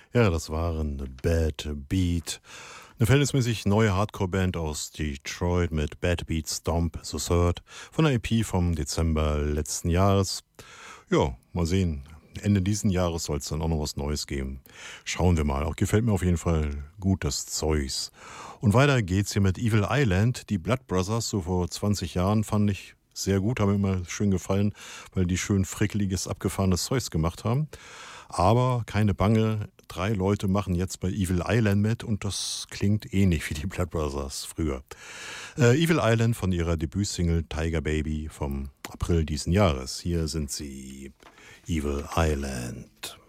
Ja, das waren Bad Beat. Eine verhältnismäßig neue Hardcore-Band aus Detroit mit Bad Beat Stomp the Third von der EP vom Dezember letzten Jahres. Ja, mal sehen. Ende diesen Jahres soll es dann auch noch was Neues geben. Schauen wir mal. Auch gefällt mir auf jeden Fall gut das Zeugs. Und weiter geht's hier mit Evil Island. Die Blood Brothers, so vor 20 Jahren, fand ich sehr gut, haben mir immer schön gefallen, weil die schön frickeliges, abgefahrenes Zeugs gemacht haben. Aber keine Bange, 3 Leute machen jetzt bei Evil Island mit und das klingt ähnlich wie die Blood Brothers früher. Evil Island von ihrer Debütsingle Tiger Baby vom April diesen Jahres. Hier sind sie, Evil Island.